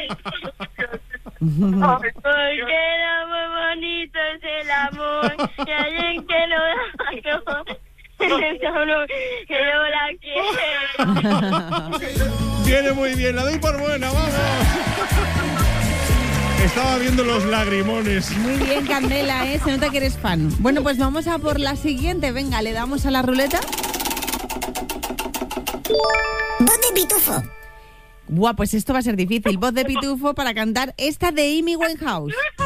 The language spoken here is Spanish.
Porque lo muy bonito es el amor. Y alguien que lo da, solo que yo la quiero. Viene muy bien, la doy por buena, vamos. Estaba viendo los lagrimones. Muy bien, Candela, se nota que eres fan. Bueno, pues vamos a por la siguiente. Venga, le damos a la ruleta. Voz de pitufo. Pues esto va a ser difícil. Voz de pitufo para cantar esta de Amy Winehouse.